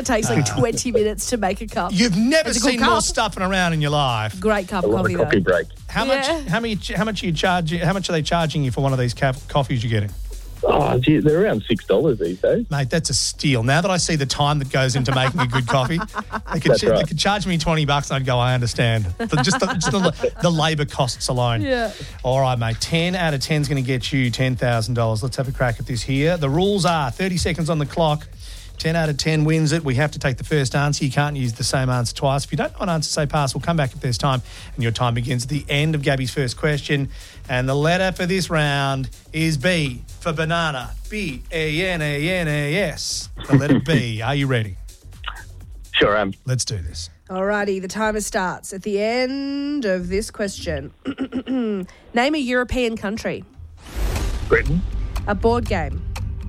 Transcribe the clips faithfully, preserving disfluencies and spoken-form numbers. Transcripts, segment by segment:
It takes like twenty minutes to make a cup. You've never It's a good seen cup. more stuffing around in your life. Great cup I of want coffee a coffee though. break. How Yeah. much? How many? How much are you charging? How much are they charging you for one of these ca- coffees you're getting? Oh, gee, they're around six dollars these days. Mate, that's a steal. Now that I see the time that goes into making a good coffee, they could, That's ch- they right. could charge me twenty bucks and I'd go, I understand. The, just the, just the, the labour costs alone. Yeah. All right, mate. ten out of ten is going to get you ten thousand dollars. Let's have a crack at this here. The rules are thirty seconds on the clock. ten out of ten wins it. We have to take the first answer. You can't use the same answer twice. If you don't know an answer, say pass. We'll come back if there's time. And your time begins at the end of Gabby's first question. And the letter for this round is B for banana. B A N A N A S. The letter B. Are you ready? Sure am. Let's do this. Alrighty, the timer starts at the end of this question. Name a European country. Britain, A board game.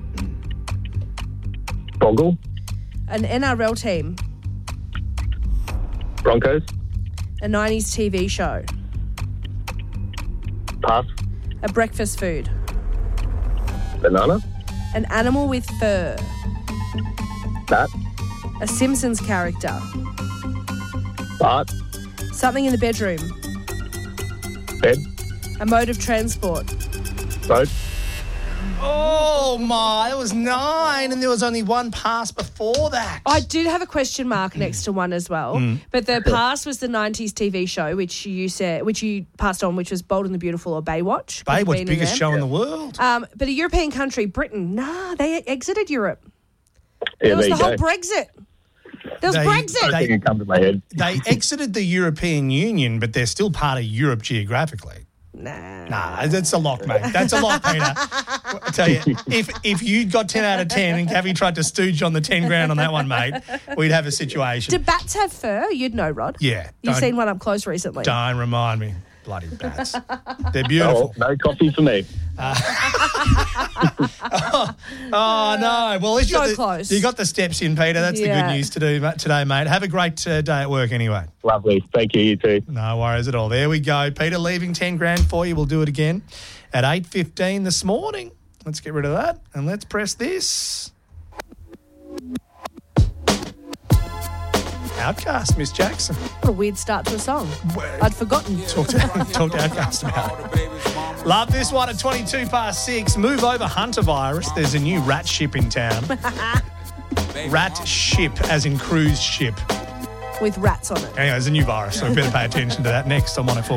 Boggle, An N R L team. Broncos, A nineties T V show. pass, A breakfast food. banana, An animal with fur. bat, A Simpsons character. Bart, Something in the bedroom. bed, A mode of transport. boat, Oh, my. It was nine and there was only one pass before that. I did have a question mark next to one as well, Mm. but the pass was the nineties T V show, which you said, which you passed on, which was Bold and the Beautiful or Baywatch. Could've Baywatch, been in biggest them. show in the world. Um, but a European country, Britain, nah, they exited Europe. yeah, There was there the you whole go. Brexit. There was They- Brexit. First thing that come to my head. They exited the European Union, but they're still part of Europe geographically. Nah. Nah, that's a lock, mate. That's a lock, Peter. I tell you, if if you got ten out of ten and Gabby tried to stooge on the ten grand on that one, mate, we'd have a situation. Do bats have fur? You'd know, Rod. Yeah. You've don't- seen one up close recently. Don't remind me. Bloody bats. They're Oh, beautiful. no coffee for me. Oh, no. Well, at least you So got the, close. you got the steps in, Peter. That's the Yeah. good news to do ma- today, mate. Have a great uh, day at work anyway. Lovely. Thank you, you too. No worries at all. There we go. Peter leaving ten grand for you. We'll do it again at eight fifteen this morning. Let's get rid of that and let's press this. Outcast, Miss Jackson. What a weird start to a song. Well, I'd forgotten. Talk to, talk to Outcast about it. Love this one at twenty-two past six. Move over Hunter virus. There's a new rat ship in town. Rat ship, as in cruise ship. With rats on it. Anyway, there's a new virus, so we better pay attention to that next on one oh four.